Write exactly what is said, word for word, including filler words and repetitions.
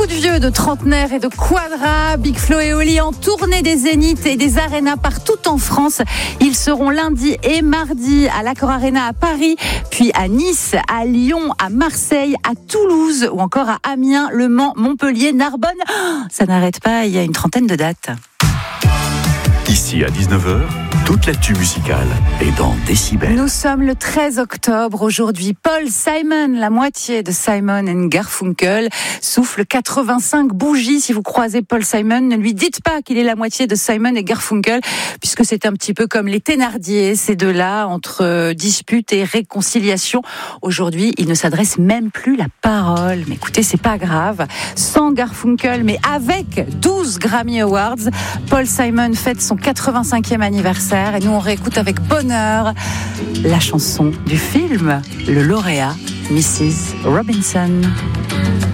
Coup de vieux, de trentenaires et de quadras, Big Flo et Oli en tournée des zéniths et des arénas partout en France. Ils seront lundi et mardi à l'Accor Arena à Paris, puis à Nice, à Lyon, à Marseille, à Toulouse ou encore à Amiens, Le Mans, Montpellier, Narbonne. Oh, ça n'arrête pas, il y a une trentaine de dates. Ici à dix-neuf heures, toute l'actu musicale est dans Décibel. Nous sommes le treize octobre. Aujourd'hui, Paul Simon, la moitié de Simon and Garfunkel, souffle quatre-vingt-cinq bougies. Si vous croisez Paul Simon, ne lui dites pas qu'il est la moitié de Simon et Garfunkel, puisque c'est un petit peu comme les Thénardier, ces deux-là, entre dispute et réconciliation. Aujourd'hui, il ne s'adresse même plus la parole. Mais écoutez, c'est pas grave. Sans Garfunkel, mais avec douze Grammy Awards, Paul Simon fête son quatre-vingt-cinquième anniversaire et nous on réécoute avec bonheur la chanson du film Le Lauréat, missus Robinson.